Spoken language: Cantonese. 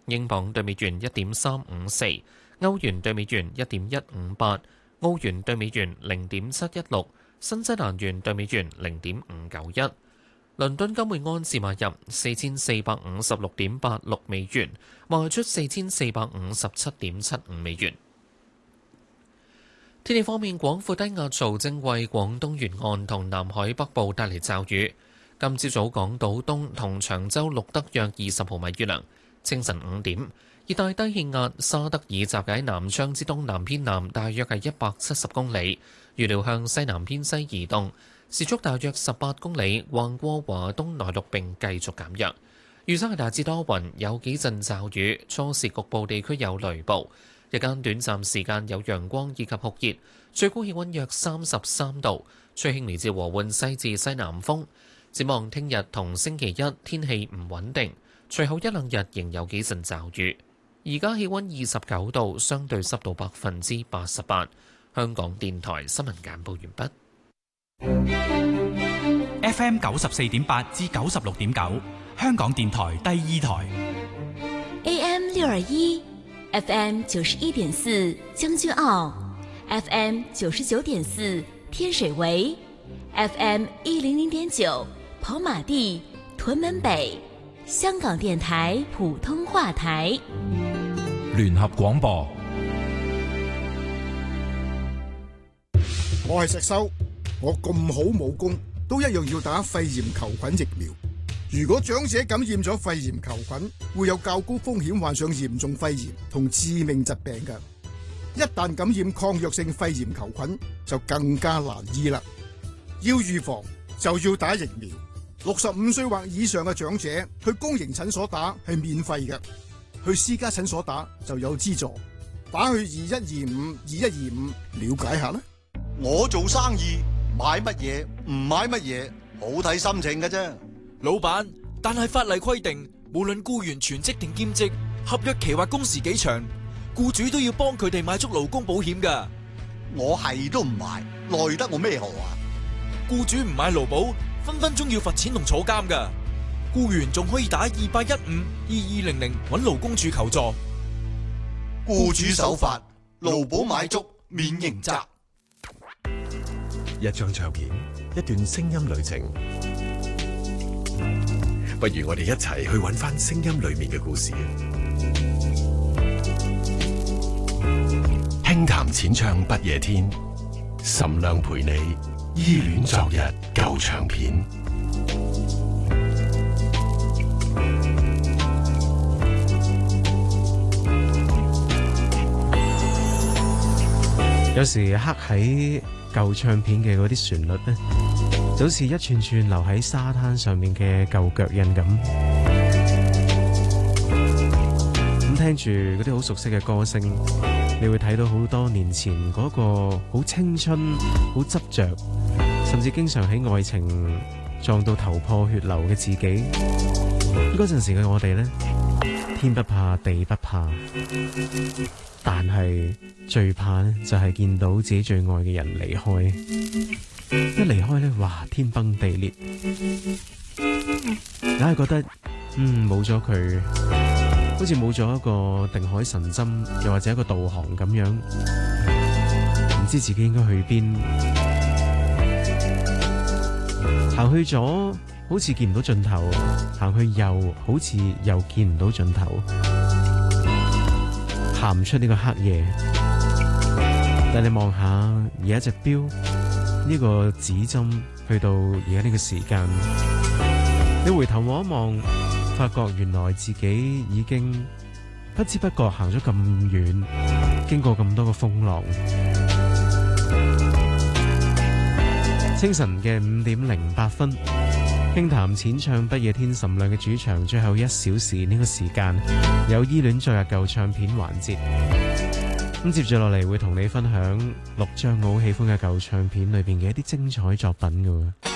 英鎊對美元1.354，歐元對美元1.158，澳元對美元0.716，新西蘭元對美元0.591。倫敦金每盎司買入4456.86美元，賣出4457.75美元。天氣方面，廣闊低壓槽正為廣東沿岸同南海北部帶嚟驟雨。今朝早港島東同長洲錄得約20毫米雨量。清晨5點，熱帶低氣壓沙德爾集結喺南昌之東南偏南，大約係170公里，預料向西南偏西移動，時速大約18公里，橫過華東內陸並繼續減弱。預測係大致多雲，有幾陣驟雨，初時局部地區有雷暴，日間短暫時間有陽光以及酷熱，最高氣溫約33度，吹輕微至和緩西至西南風。展望聽日同星期一天氣唔穩定，隨後一兩日仍有幾陣驟雨。而家氣溫29度，相對濕度88%。香港電台新聞簡報完畢。 FM 94.8至96.9，香港電台第二台。 AM 621，FM 91.4，將軍澳 ，FM 99.4，天水圍 ，FM 100.9，跑馬地、屯門北。香港電台普通話台。 聯合廣播。 我係石修，我咁好武功，都一樣要打肺炎球菌疫苗。如果長者感染咗肺炎球菌，會有較高風險患上嚴重肺炎同致命疾病㗎。一旦感染抗藥性肺炎球菌，就更加難醫啦。要預防就要打疫苗。65歲或以上嘅長者去公營診所打係免費嘅，去私家診所打就有資助。打去2125了解下啦。 我做生意買乜嘢唔買乜嘢，好睇心情嘅啫。 老闆，但係法例規定，無論僱員全職定兼職，合約期或工時幾長，僱主都要幫佢哋買足勞工保險㗎。 我係都唔買，奈得我咩何啊？ 僱主唔買勞保，分分鐘要罰錢同坐監㗎。僱員仲可以打28152200揾勞工處求助。 僱主守法，勞保買足，免刑責。 一張唱片，一段聲音旅程。不如我哋一齊去揾返聲音裏面嘅故事。輕談淺唱不夜天，岑亮陪你依戀昨日舊唱片。 有時刻喺舊唱片嘅嗰啲旋律呢，就好似一串串留喺沙灘上面嘅舊腳印咁。咁聽住嗰啲好熟悉嘅歌聲，你會睇到好多年前嗰個好青春、好執着，甚至經常喺愛情撞到頭破血流嘅自己。嗰陣時嘅我哋呢，天不怕地不怕，但係最怕呢，就係見到自己最愛嘅人離開。一離開呢，哇，天崩地裂，硬係覺得冇咗佢，好似冇咗一個定海神針，又或者一個導航咁樣，唔知自己應該去邊，行去左好似見唔到盡頭，行去右好似又見唔到盡頭，行唔出呢個黑夜。但你望下而家隻錶呢個指針去到而家呢個時間，你回頭望一望，發覺原來自己已經不知不覺行咗咁遠，經過咁多個風浪。清晨嘅5點08分，輕談淺唱不夜天，岑亮嘅主場最後1小時呢個時間有依戀昨日舊唱片環節。咁接住落嚟會同你分享6張我好喜歡嘅舊唱片裏邊嘅一啲精彩作品㗎喎。